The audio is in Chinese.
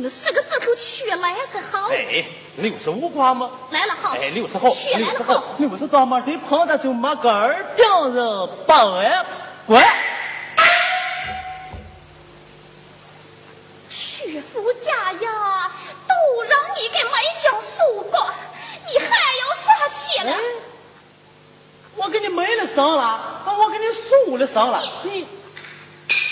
的10个字头取来才好。 哎，65瓜吗？ 来了好。 哎，60后， 取来了好。 60多嘛，对胖的就没个儿病人8万滚。 岳父家呀，都让你给买将收过，你还有啥气了？ 我给你买了上了，我给你送了上了，你